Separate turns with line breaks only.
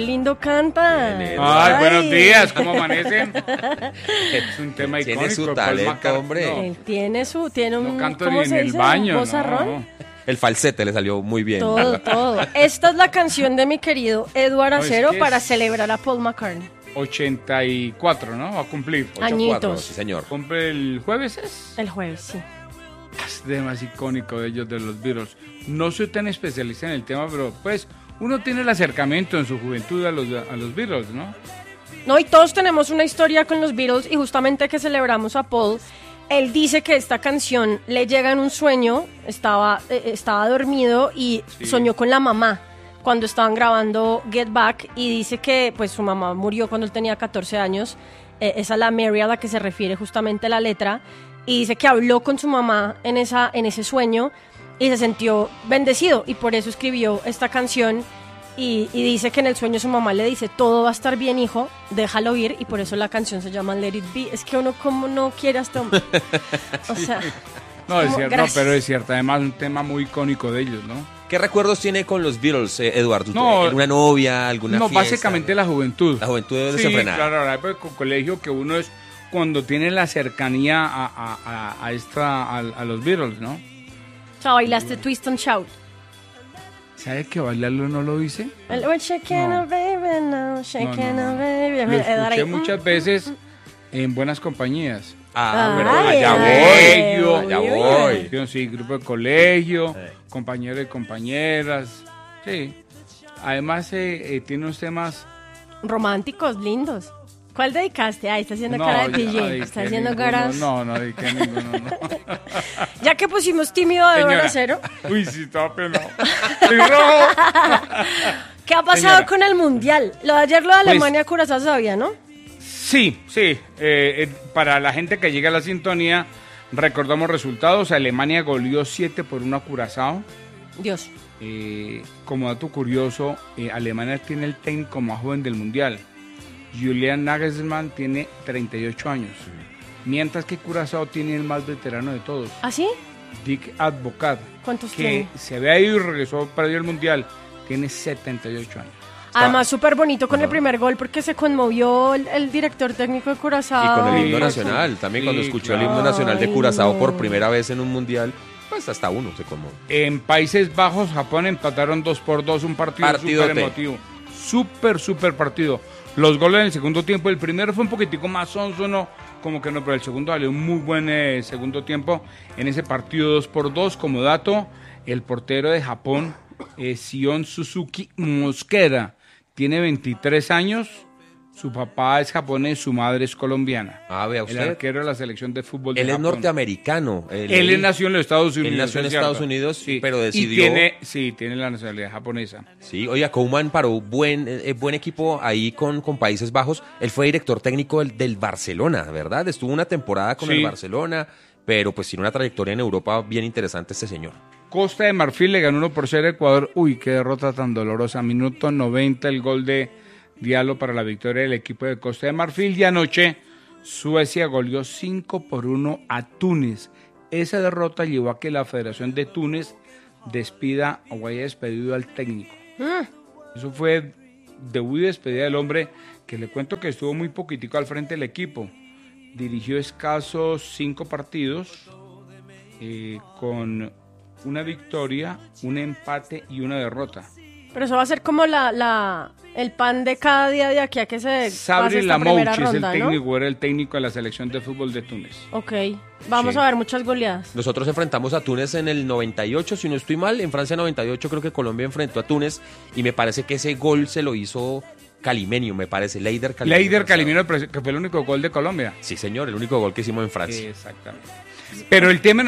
Lindo canta.
Ay, buenos días, ¿cómo amanecen? Es un tema icónico.
Tiene su talento, hombre.
No. Él tiene un,
no canto
¿cómo
ni
se
en el
dice?
baño.
¿Vozarrón?
No.
El falsete le salió muy bien.
Todo. Esta es la canción de mi querido Eduardo
No, es
Acero
que
para
es-
celebrar a Paul McCartney.
84, ¿no? Va a cumplir.
8-4,
Añitos.
sí, señor.
¿Cumple el jueves? Es
El jueves, sí.
de más icónico de ellos, de los Beatles. No soy tan especialista en el tema, pero pues uno tiene el acercamiento en su juventud a los Beatles, ¿no?
No, y todos tenemos una historia con los Beatles y justamente que celebramos a Paul, él dice que esta canción le llega en un sueño, estaba dormido y
Sí.
soñó con la mamá cuando estaban grabando Get Back y dice que pues su mamá murió cuando él tenía 14 años, esa es la Mary a la que se refiere justamente la letra, y dice que habló con su mamá en ese sueño y se sintió bendecido y por eso escribió esta canción. Y dice que en el sueño su mamá le dice, todo va a estar bien, hijo, déjalo ir, y por eso la canción se llama Let It Be. Es que uno como no quiere a este hombre. O sea,
No, es
como,
cierto,
gracias.
pero es cierto, además un tema muy icónico de ellos, ¿no?
¿Qué recuerdos tiene con los Beatles, Eduardo?
No,
¿Alguna novia, alguna
No,
fiesta?
básicamente la juventud.
La juventud
Sí,
desenfrenada.
claro, ahora pues, con colegio que uno es cuando tiene la cercanía a los Beatles, ¿no?
O sea, bailaste Twist and Shout.
¿Sabe que bailarlo no lo hice?
El We're shaking
No.
a baby now, shaking
No.
a baby.
Lo
Dar ahí,
escuché muchas veces en buenas compañías.
Ah,
Ay,
pero
ay,
allá
ay,
voy, allá
uy, uy,
voy.
Sí, sí, grupo de colegio, compañeros y compañeras. Sí. Además, tiene unos temas.
románticos, lindos. ¿Cuál dedicaste? Ay, está haciendo
No,
cara de
yo no
DJ.
dediqué
Está haciendo
ninguno,
caras.
No dediqué ninguno, no.
Ya que pusimos tímido de Eduardo
Señora.
Acero,
Uy, sí, estaba penado. Estoy rojo.
¿qué ha pasado
Señora.
con el Mundial? Lo de ayer, lo de Alemania, Curazao sabía, ¿no?
Sí. Para la gente que llega a la sintonía, recordamos resultados. Alemania goleó 7-1 a Curazao.
Dios.
Como dato curioso, Alemania tiene el técnico más joven del Mundial. Julian Nagelsmann tiene 38 años. Mientras que Curazao tiene el más veterano de todos,
¿Ah, sí?
Dick Advocat,
¿Cuántos
que
tiene?
se había ido y regresó para el Mundial. Tiene 78 años.
Además, súper bonito con el primer gol porque se conmovió el director técnico de
Y
Curazao.
con el himno
Sí,
nacional, también
sí,
cuando escuchó
claro.
el himno nacional de
Ay,
Curazao
no.
por primera vez en un mundial, pues hasta uno se conmovió.
En Países Bajos, Japón empataron 2-2, un partido
Partidote.
súper emotivo. Súper partido. Los goles en el segundo tiempo, el primero fue un poquitico más sonso, no, como que no, pero el segundo salió un muy buen segundo tiempo. En ese partido 2-2, como dato, el portero de Japón, Sion Suzuki Mosquera, tiene 23 años, su papá es japonés, su madre es colombiana.
Ah, vea
El
usted.
arquero de la selección de fútbol de
Él es
Japón.
norteamericano.
Él nació en los Estados Unidos.
Él nació en
es
Estados
cierto.
Unidos, pero
Y
decidió...
tiene la nacionalidad japonesa.
Sí, oiga, Koeman paró buen equipo ahí con Países Bajos. Él fue director técnico del Barcelona, ¿verdad? Estuvo una temporada con
Sí.
el Barcelona, pero pues tiene una trayectoria en Europa bien interesante este señor.
Costa de Marfil le ganó 1-0 a Ecuador. Uy, qué derrota tan dolorosa. Minuto 90 el gol de Diallo para la victoria del equipo de Costa de Marfil. Y anoche Suecia goleó 5-1 a Túnez. Esa derrota llevó a que la Federación de Túnez despida o haya despedido al técnico. Eso fue debut y despedida del hombre, que le cuento que estuvo muy poquitico al frente del equipo. Dirigió escasos 5 partidos con una victoria, un empate y una derrota.
Pero eso va a ser como el pan de cada día de aquí a que se pase
Sabri
esta primera
Lamouchi es el
ronda,
técnico,
¿no?
era el técnico de la selección de fútbol de Túnez.
Ok, vamos
Sí.
a ver muchas goleadas.
Nosotros enfrentamos a Túnez en el 98, si no estoy mal. En Francia 98 creo que Colombia enfrentó a Túnez y me parece que ese gol se lo hizo Calimenio, me parece, Leider Calimenio.
Leider Calimero, que fue el único gol de Colombia.
Sí, señor, el único gol que hicimos en Francia.
Exactamente. Pero el tema